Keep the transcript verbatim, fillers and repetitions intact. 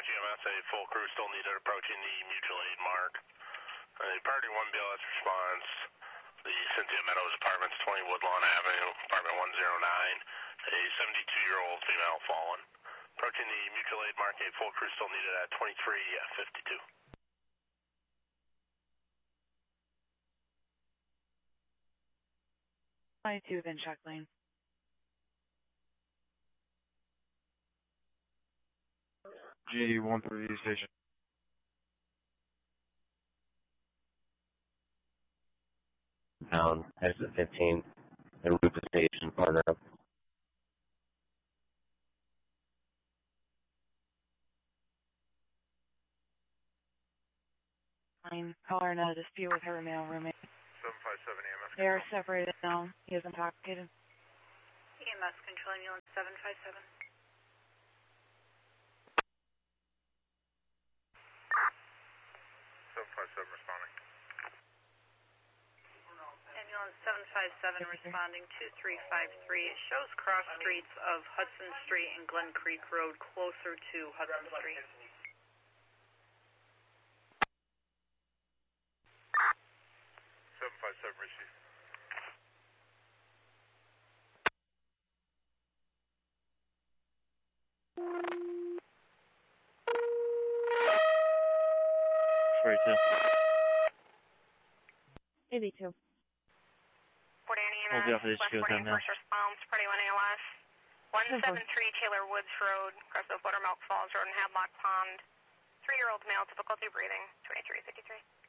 G M S, a full crew still needed approaching the mutual aid mark. A priority one B L S response, the Cynthia Meadows Apartments, twenty Woodlawn Avenue, apartment one oh nine, a seventy-two-year-old female fallen. Approaching the mutual aid mark, a full crew still needed at twenty-three fifty-two. twenty-two, then check lane. G one thirty station. Down, exit fifteen, and route to station, partner up. Fine. Caller in a dispute with her male roommate. seven five seven E M S. They are separated now. He is intoxicated. E M S control ambulance seven five seven. seven five seven responding. Ambulance seven five seven responding two three five three. It shows cross streets of Hudson Street and Glen Creek Road closer to Hudson Street. seven five seven receive. forty-two. eighty-two. Fort Annie Hold the E M S, office West goes Fort down Annie now. First Response, Party one A L S, one seventy-three Taylor Woods Road, across the Buttermilk Falls Road and Hadlock Pond, three-year-old male, difficulty breathing, twenty-three fifty-three.